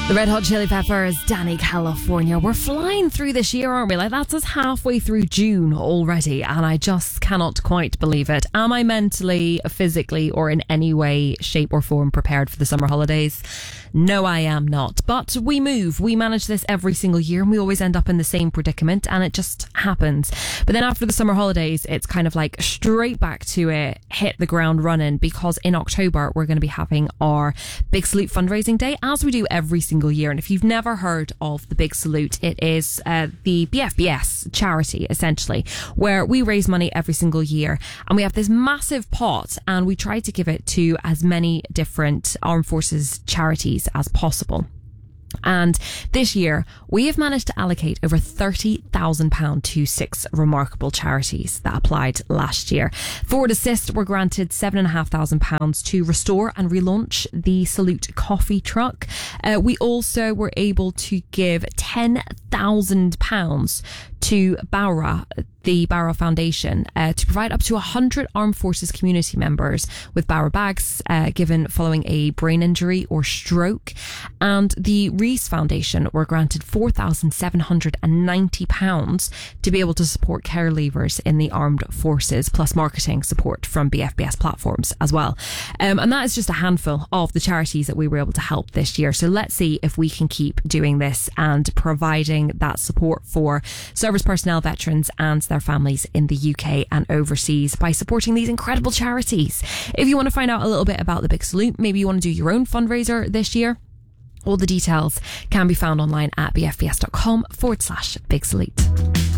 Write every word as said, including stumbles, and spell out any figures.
The Red Hot Chili Peppers, Danny California. We're flying through this year, aren't we? Like, that's us halfway through June already, and I just cannot quite believe it. Am I mentally, physically, or in any way, shape or form prepared for the summer holidays? No, I am not. But we move. We manage this every single year, and we always end up in the same predicament, and it just happens. But then after the summer holidays, it's kind of like straight back to it, hit the ground running, because in October, we're going to be having our Big Salute fundraising day, as we do every single year. And if you've never heard of the Big Salute, it is uh, the B F B S charity, essentially, where we raise money every single year, and we have this massive pot, and we try to give it to as many different armed forces charities as possible. And this year, we have managed to allocate over thirty thousand pounds to six remarkable charities that applied last year. Forward Assist were granted seven thousand five hundred pounds to restore and relaunch the Salute coffee truck. Uh, we also were able to give ten thousand pounds to Bowra, the Bowra Foundation, uh, to provide up to one hundred Armed Forces community members with Bowra bags uh, given following a brain injury or stroke. And the Reese Foundation were granted four thousand seven hundred ninety pounds to be able to support care leavers in the armed forces, plus marketing support from B F B S platforms as well. Um, and that is just a handful of the charities that we were able to help this year. So let's see if we can keep doing this and providing that support for service personnel, veterans and their families in the U K and overseas by supporting these incredible charities. If you want to find out a little bit about the Big Salute, maybe you want to do your own fundraiser this year, all the details can be found online at bfbs.com forward slash Big Salute.